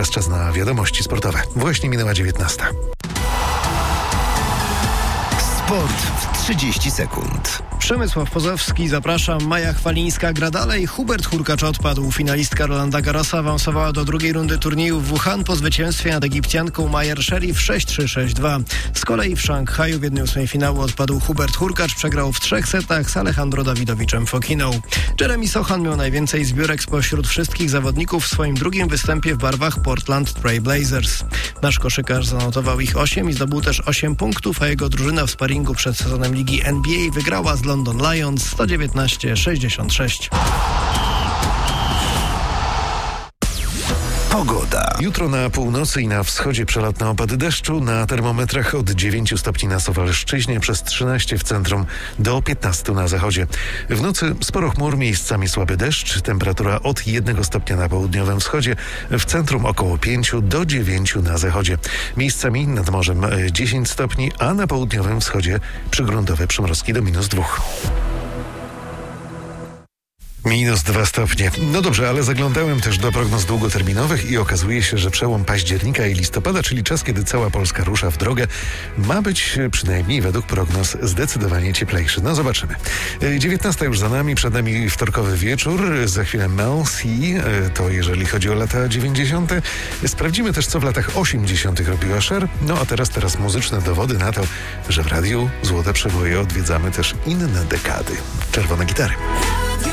teraz czas na wiadomości sportowe. Właśnie minęła 19. Sport w 30 sekund. Przemysław Pozowski, zapraszam. Maja Chwalińska gra dalej. Hubert Hurkacz odpadł. Finalistka Rolanda Garrosa awansowała do drugiej rundy turnieju w Wuhan po zwycięstwie nad Egipcjanką Majer Sherif 6-3, 6-2. Z kolei w Szanghaju w 1/8 finału odpadł Hubert Hurkacz. Przegrał w 3 setach z Alejandro Dawidowiczem Fokiną. Jeremy Sochan miał najwięcej zbiórek spośród wszystkich zawodników w swoim drugim występie w barwach Portland Trail Blazers. Nasz koszykarz zanotował ich 8 i zdobył też 8 punktów, a jego drużyna w sparingu przed sezonem Ligi NBA wygrała z London Lions 119-66. Pogoda. Jutro na północy i na wschodzie przelotne opady deszczu, na termometrach od 9 stopni na Suwalszczyźnie, przez 13 w centrum do 15 na zachodzie. W nocy sporo chmur, miejscami słaby deszcz, temperatura od 1 stopnia na południowym wschodzie, w centrum około 5 do 9 na zachodzie. Miejscami nad morzem 10 stopni, a na południowym wschodzie przygruntowe przymrozki do -2. -2 stopnie. No dobrze, ale zaglądałem też do prognoz długoterminowych i okazuje się, że przełom października i listopada, czyli czas, kiedy cała Polska rusza w drogę, ma być przynajmniej według prognoz zdecydowanie cieplejszy. No zobaczymy. 19 już za nami, przed nami wtorkowy wieczór, za chwilę Mel C, to jeżeli chodzi o lata 90. Sprawdzimy też, co w latach 80. robiła Cher. No a teraz muzyczne dowody na to, że w radiu Złote Przeboje odwiedzamy też inne dekady. Czerwone gitary.